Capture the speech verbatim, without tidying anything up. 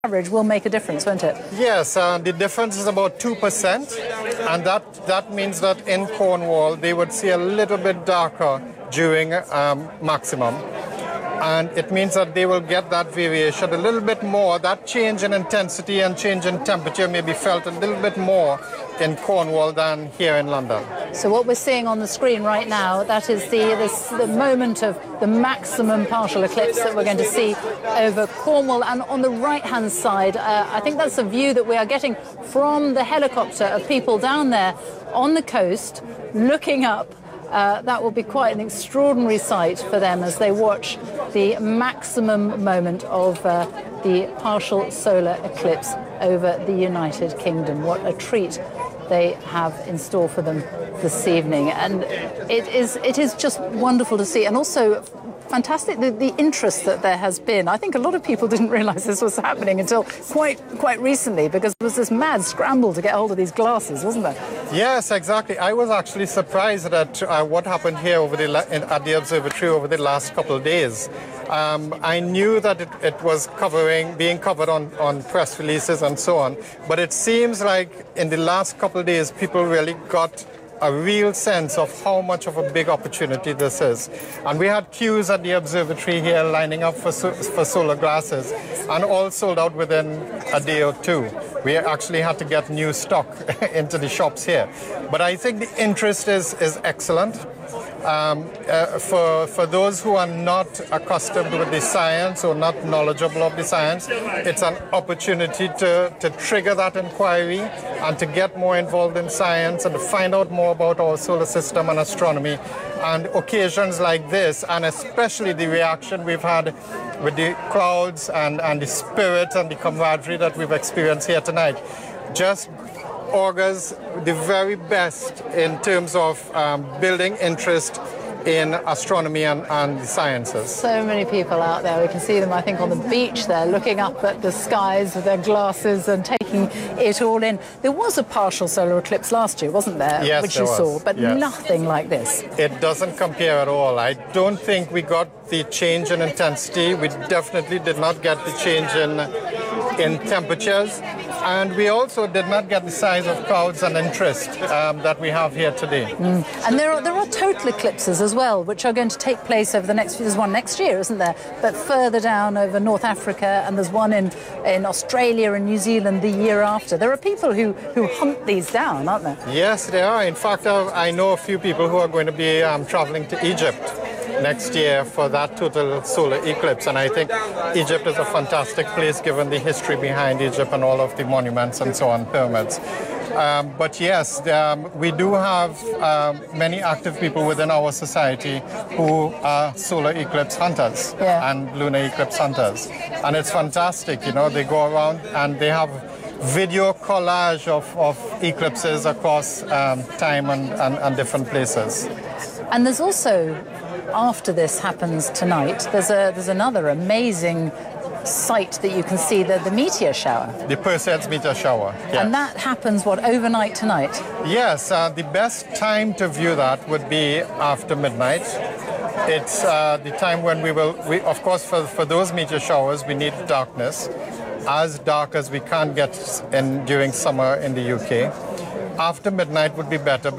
Average will make a difference, won't it? Yes, uh, the difference is about two percent, and that, that means that in Cornwall they would see a little bit darker during um, maximum. And it means that they will get that variation a little bit more. That change in intensity and change in temperature may be felt a little bit more in Cornwall than here in London. So what we're seeing on the screen right now, that is the, this, the moment of the maximum partial eclipse that we're going to see over Cornwall. And on the right-hand side, uh, I think that's a view that we are getting from the helicopter of people down there on the coast looking up. Uh, that will be quite an extraordinary sight for them as they watch the maximum moment of uh, the partial solar eclipse over the United Kingdom. What a treat they have in store for them this evening. And it is, it is just wonderful to see, and also fantastic the, the interest that there has been. I think a lot of people didn't realize this was happening until quite quite recently, because there was this mad scramble to get hold of these glasses, wasn't there? Yes, exactly. I was actually surprised at uh, what happened here over the in, at the observatory over the last couple of days. Um, I knew that it, it was covering, being covered on, on press releases and so on, but it seems like in the last couple of days people really got a real sense of how much of a big opportunity this is. And we had queues at the observatory here lining up for, so, for solar glasses, and all sold out within a day or two. We actually had to get new stock into the shops here. But I think the interest is, is excellent. Um, uh, for, for those who are not accustomed with the science or not knowledgeable of the science, it's an opportunity to, to trigger that inquiry and to get more involved in science and to find out more about our solar system and astronomy. And occasions like this, and especially the reaction we've had with the crowds and, and the spirit and the camaraderie that we've experienced here tonight, just augurs the very best in terms of um, building interest in astronomy and, and the sciences. So many people out there. We can see them, I think, on the beach there, looking up at the skies with their glasses and taking it all in. There was a partial solar eclipse last year, wasn't there? Yes, Which there you was. saw, but yes. Nothing like this. It doesn't compare at all. I don't think we got the change in intensity. We definitely did not get the change in, in temperatures. And we also did not get the size of crowds and interest um, that we have here today. Mm. And there are, there are total eclipses as well, which are going to take place over the next few. There's one next year, isn't there? But further down over North Africa, and there's one in, in Australia and New Zealand the year after. There are people who, who hunt these down, aren't there? Yes, there are. In fact, I know a few people who are going to be um, traveling to Egypt next year for that total solar eclipse, and I think Egypt is a fantastic place given the history behind Egypt and all of the monuments and so on, pyramids. Um, but yes, um, we do have um, many active people within our society who are solar eclipse hunters yeah. and lunar eclipse hunters, and it's fantastic. You know, they go around and they have video collage of, of eclipses across um, time and, and, and different places. And there's also, after this happens tonight, there's a there's another amazing sight that you can see, the, the meteor shower. The Perseids meteor shower. Yes. And that happens, what, overnight tonight? Yes, uh, the best time to view that would be after midnight. It's uh, the time when we will, we, of course, for, for those meteor showers, we need darkness, as dark as we can get in during summer in the U K. After midnight would be better,